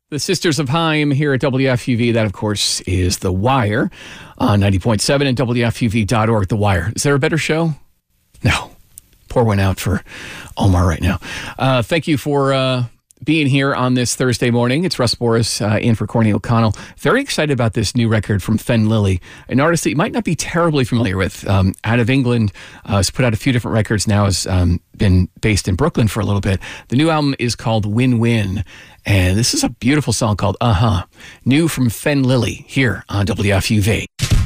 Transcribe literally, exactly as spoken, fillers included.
The Sisters of Haim here at W F U V. That, of course, is The Wire on ninety point seven and W F U V dot org. The Wire. Is there a better show? No. Pour one out for Omar right now. Uh, thank you for uh, being here on this Thursday morning. It's Russ Boris uh, in for Courtney O'Connell. Very excited about this new record from Fen Lily, an artist that you might not be terribly familiar with. Um, out of England, uh, has put out a few different records now, has um, been based in Brooklyn for a little bit. The new album is called Win Win. And this is a beautiful song called Uh-Huh. New from Fen Lily here on W F U V.